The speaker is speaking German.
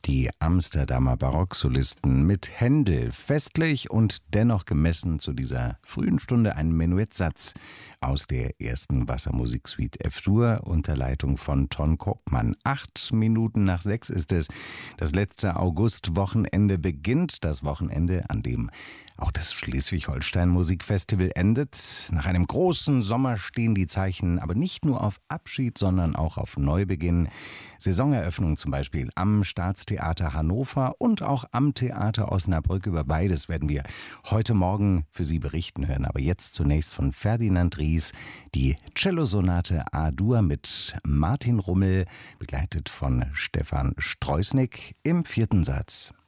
Die Amsterdamer Barocksolisten mit Händel, festlich und dennoch gemessen zu dieser frühen Stunde ein Menuettsatz aus der ersten Wassermusiksuite F-Dur unter Leitung von Ton Koopman. 6:08 ist es. Das letzte Augustwochenende beginnt, das Wochenende, an dem auch das Schleswig-Holstein-Musikfestival endet. Nach einem großen Sommer stehen die Zeichen aber nicht nur auf Abschied, sondern auch auf Neubeginn. Saisoneröffnung zum Beispiel am Staatstheater Hannover und auch am Theater Osnabrück. Über beides werden wir heute Morgen für Sie berichten hören. Aber jetzt zunächst von Ferdinand Ries die Cellosonate A-Dur mit Martin Rummel, begleitet von Stefan Streusnig im 4. Satz.